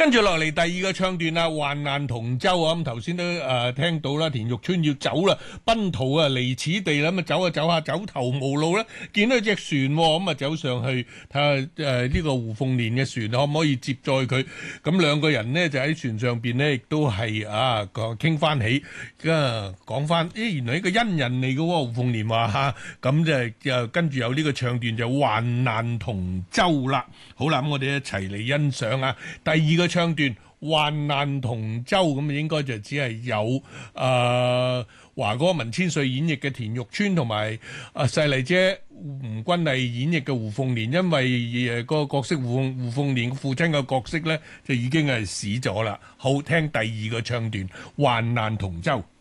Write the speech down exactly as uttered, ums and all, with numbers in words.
跟住落嚟第二個唱段啦，患難同舟啊！咁頭先都誒聽到啦，田玉村要走啦，奔逃啊，離此地啦，咁啊走下走下走投無路啦，見到隻船咁啊走上去睇下誒呢個胡鳳蓮嘅船可唔可以接載佢？咁兩個人呢，就喺船上邊呢，亦都係啊講傾翻起，啊講翻，咦原來呢個恩人嚟嘅喎，胡鳳蓮話嚇，咁就就跟住有呢個唱段就患難同舟啦。好啦，咁我哋一齊嚟欣賞啊！第二個唱段患難同舟，咁應該就只係有誒華哥文千歲演繹嘅田玉村同埋啊細麗姐吳君麗演繹嘅胡鳳蓮，因為誒個角色胡胡鳳蓮父親嘅角色咧就已經係死咗啦。好，聽第二個唱段患難同舟。